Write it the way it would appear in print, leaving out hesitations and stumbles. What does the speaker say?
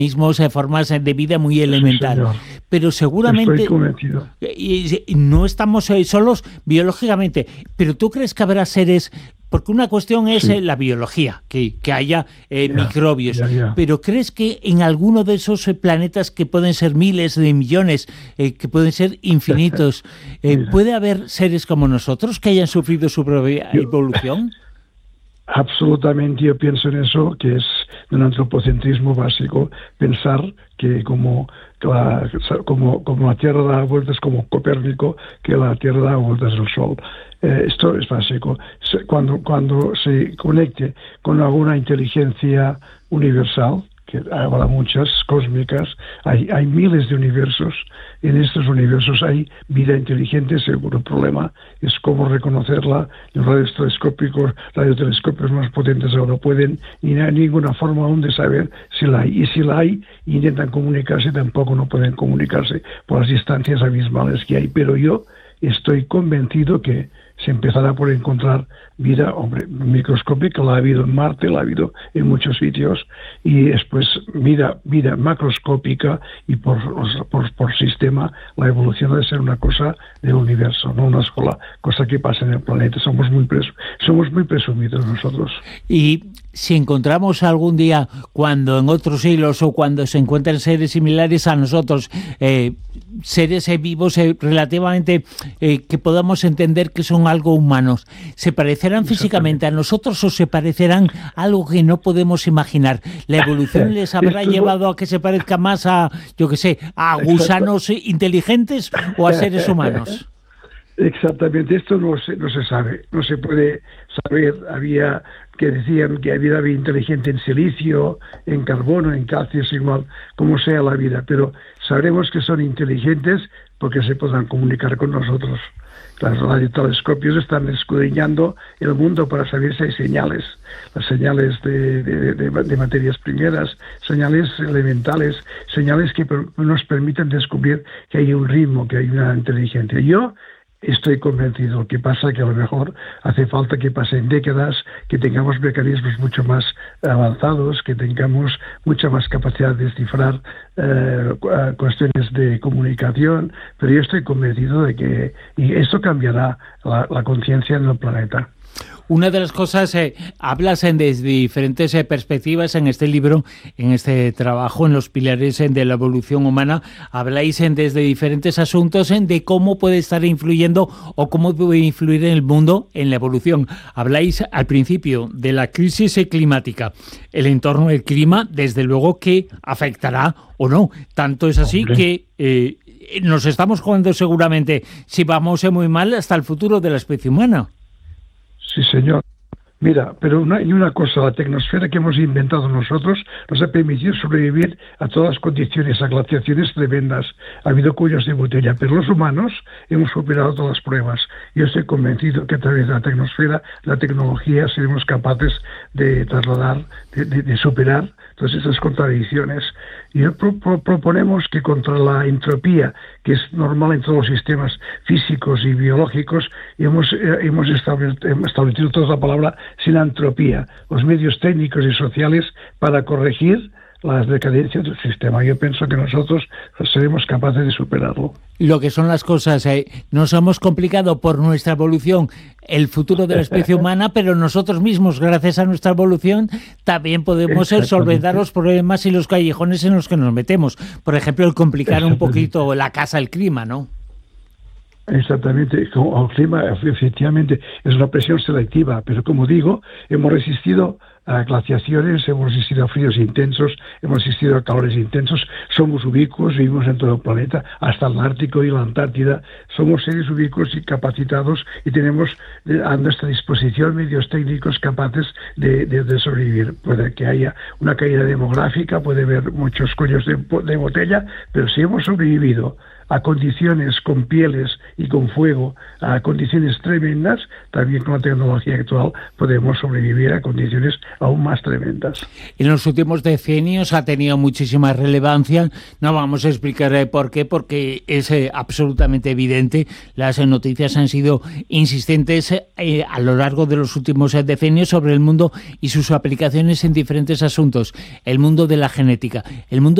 mismos formas de vida muy elemental. Señor. Pero seguramente Estoy convencido. no estamos solos biológicamente. Pero ¿tú crees que habrá seres? Porque una cuestión es la biología, que haya microbios. Pero ¿crees que en alguno de esos planetas, que pueden ser miles de millones, que pueden ser infinitos, puede haber seres como nosotros que hayan sufrido su propia evolución? Absolutamente, yo pienso en eso, que es un antropocentrismo básico, pensar que como la Tierra da vueltas, como Copérnico, que la Tierra da vueltas al Sol. Esto es básico. Cuando se conecte con alguna inteligencia universal, que habrá muchas, cósmicas, hay miles de universos. En estos universos hay vida inteligente, seguro. El problema es cómo reconocerla. Los radiotelescopios más potentes ahora pueden, y no hay ninguna forma aún de saber si la hay. Y si la hay, intentan comunicarse, tampoco no pueden comunicarse por las distancias abismales que hay. Pero yo estoy convencido que se empezará por encontrar vida, microscópica, la ha habido en Marte, la ha habido en muchos sitios, y después vida macroscópica, y por sistema la evolución debe ser una cosa del universo, no una sola cosa que pasa en el planeta. Somos muy presumidos nosotros. Y si encontramos algún día, cuando en otros siglos o cuando se encuentren seres similares a nosotros, seres vivos relativamente que podamos entender que son algo humanos, ¿se parecerán físicamente a nosotros o se parecerán a algo que no podemos imaginar? ¿La evolución les habrá llevado a que se parezca más a, yo qué sé, a gusanos inteligentes o a seres humanos? Exactamente, esto no se sabe, no se puede saber. Había que decían que había vida inteligente en silicio, en carbono, en calcio, es igual, como sea la vida, pero sabremos que son inteligentes porque se podrán comunicar con nosotros. Los radiotelescopios están escudriñando el mundo para saber si hay señales, las señales de materias primeras, señales elementales, señales que nos permiten descubrir que hay un ritmo, que hay una inteligencia. Yo estoy convencido. Que pasa que a lo mejor hace falta que pasen décadas, que tengamos mecanismos mucho más avanzados, que tengamos mucha más capacidad de descifrar cuestiones de comunicación, pero yo estoy convencido de que esto cambiará la conciencia en el planeta. Una de las cosas, hablas desde diferentes perspectivas en este libro, en este trabajo, en los pilares de la evolución humana, habláis desde diferentes asuntos de cómo puede estar influyendo o cómo puede influir en el mundo en la evolución. Habláis al principio de la crisis climática. El entorno del clima, desde luego que afectará o no. Tanto es así que nos estamos jugando seguramente, si vamos muy mal, hasta el futuro de la especie humana. Sí, señor. Mira, pero hay una cosa, la tecnosfera que hemos inventado nosotros nos ha permitido sobrevivir a todas las condiciones, a glaciaciones tremendas. Ha habido cuellos de botella, pero los humanos hemos superado todas las pruebas. Yo estoy convencido que a través de la tecnosfera, la tecnología, seremos capaces de trasladar, de superar todas esas contradicciones. Y proponemos que contra la entropía, que es normal en todos los sistemas físicos y biológicos, hemos establecido toda la palabra sinantropía, los medios técnicos y sociales para corregir las decadencias del sistema. Yo pienso que nosotros seremos capaces de superarlo. Lo que son las cosas, nos hemos complicado por nuestra evolución el futuro de la especie humana, pero nosotros mismos, gracias a nuestra evolución, también podemos solventar los problemas y los callejones en los que nos metemos. Por ejemplo, el complicar un poquito la casa, el clima, ¿no? Exactamente, el clima efectivamente es una presión selectiva, pero como digo, hemos resistido a glaciaciones, hemos resistido a fríos intensos, hemos resistido a calores intensos, somos ubicuos, vivimos en todo el planeta, hasta el Ártico y la Antártida, somos seres ubicuos y capacitados y tenemos a nuestra disposición medios técnicos capaces de sobrevivir. Puede que haya una caída demográfica, puede haber muchos cuellos de botella, pero si hemos sobrevivido a condiciones con pieles y con fuego, a condiciones tremendas, también con la tecnología actual podemos sobrevivir a condiciones aún más tremendas. En los últimos decenios ha tenido muchísima relevancia. No vamos a explicar por qué, porque es absolutamente evidente. Las noticias han sido insistentes a lo largo de los últimos decenios sobre el mundo y sus aplicaciones en diferentes asuntos. El mundo de la genética, el mundo